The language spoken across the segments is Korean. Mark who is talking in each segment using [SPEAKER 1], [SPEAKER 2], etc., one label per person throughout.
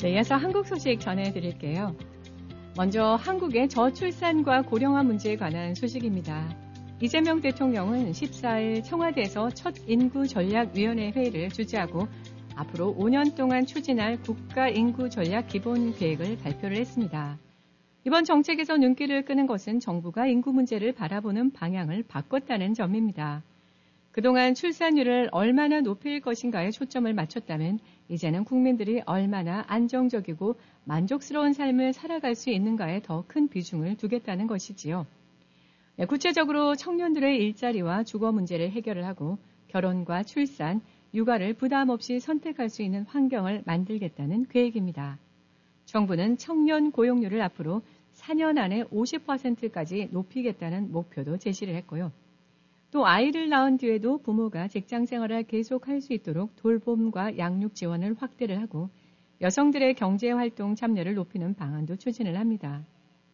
[SPEAKER 1] 네, 이어서 한국 소식 전해드릴게요. 먼저 한국의 저출산과 고령화 문제에 관한 소식입니다. 이재명 대통령은 14일 청와대에서 첫 인구전략위원회 회의를 주재하고 앞으로 5년 동안 추진할 국가인구전략 기본계획을 발표를 했습니다. 이번 정책에서 눈길을 끄는 것은 정부가 인구 문제를 바라보는 방향을 바꿨다는 점입니다. 그동안 출산율을 얼마나 높일 것인가에 초점을 맞췄다면 이제는 국민들이 얼마나 안정적이고 만족스러운 삶을 살아갈 수 있는가에 더 큰 비중을 두겠다는 것이지요. 구체적으로 청년들의 일자리와 주거 문제를 해결을 하고 결혼과 출산, 육아를 부담 없이 선택할 수 있는 환경을 만들겠다는 계획입니다. 정부는 청년 고용률을 앞으로 4년 안에 50%까지 높이겠다는 목표도 제시를 했고요. 또 아이를 낳은 뒤에도 부모가 직장 생활을 계속할 수 있도록 돌봄과 양육 지원을 확대를 하고 여성들의 경제활동 참여를 높이는 방안도 추진을 합니다.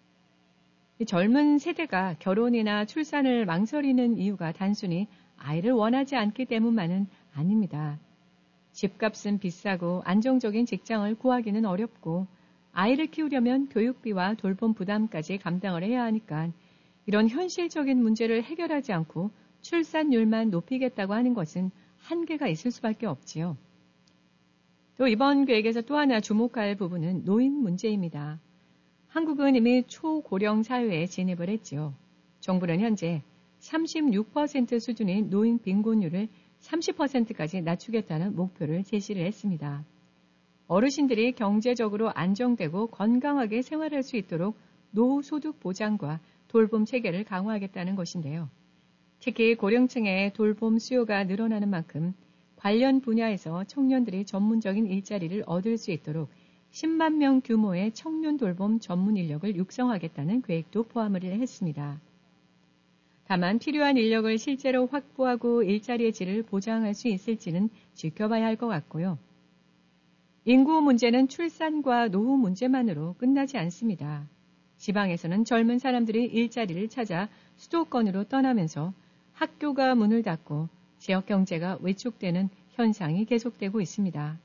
[SPEAKER 1] 젊은 세대가 결혼이나 출산을 망설이는 이유가 단순히 아이를 원하지 않기 때문만은 아닙니다. 집값은 비싸고 안정적인 직장을 구하기는 어렵고 아이를 키우려면 교육비와 돌봄 부담까지 감당을 해야 하니까 이런 현실적인 문제를 해결하지 않고 출산율만 높이겠다고 하는 것은 한계가 있을 수밖에 없지요. 또 이번 계획에서 또 하나 주목할 부분은 노인 문제입니다. 한국은 이미 초고령 사회에 진입을 했지요. 정부는 현재 36% 수준인 노인 빈곤율을 30%까지 낮추겠다는 목표를 제시를 했습니다. 어르신들이 경제적으로 안정되고 건강하게 생활할 수 있도록 노후 소득 보장과 돌봄 체계를 강화하겠다는 것인데요. 특히 고령층의 돌봄 수요가 늘어나는 만큼 관련 분야에서 청년들이 전문적인 일자리를 얻을 수 있도록 10만 명 규모의 청년 돌봄 전문 인력을 육성하겠다는 계획도 포함을 했습니다. 다만 필요한 인력을 실제로 확보하고 일자리의 질을 보장할 수 있을지는 지켜봐야 할 것 같고요. 인구 문제는 출산과 노후 문제만으로 끝나지 않습니다. 지방에서는 젊은 사람들이 일자리를 찾아 수도권으로 떠나면서 학교가 문을 닫고 지역 경제가 위축되는 현상이 계속되고 있습니다.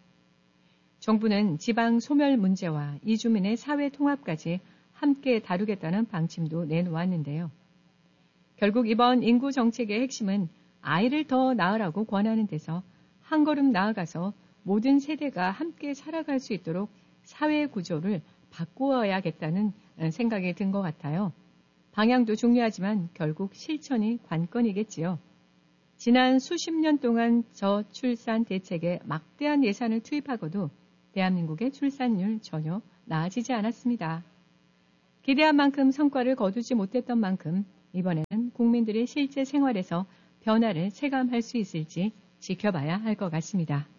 [SPEAKER 1] 정부는 지방 소멸 문제와 이주민의 사회 통합까지 함께 다루겠다는 방침도 내놓았는데요. 결국 이번 인구 정책의 핵심은 아이를 더 낳으라고 권하는 데서 한 걸음 나아가서 모든 세대가 함께 살아갈 수 있도록 사회 구조를 바꾸어야겠다는 생각이 든 것 같아요. 방향도 중요하지만 결국 실천이 관건이겠지요. 지난 수십 년 동안 저출산 대책에 막대한 예산을 투입하고도 대한민국의 출산율 전혀 나아지지 않았습니다. 기대한 만큼 성과를 거두지 못했던 만큼 이번에는 국민들의 실제 생활에서 변화를 체감할 수 있을지 지켜봐야 할 것 같습니다.